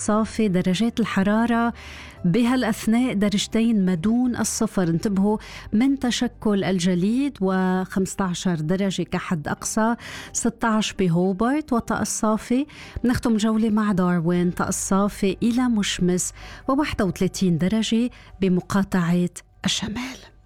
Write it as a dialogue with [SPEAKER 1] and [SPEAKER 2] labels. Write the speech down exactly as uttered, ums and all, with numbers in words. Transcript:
[SPEAKER 1] الصافي درجات الحرارة بهالأثناء درجتين ما دون الصفر. انتبهوا من تشكل الجليد وخمسة عشر درجة كحد أقصى، ستة عشر بهوبرت وطقس صافي. نختم جولة مع داروين طقس صافي إلى مشمس وواحد وثلاثين درجة بمقاطعة الشمال.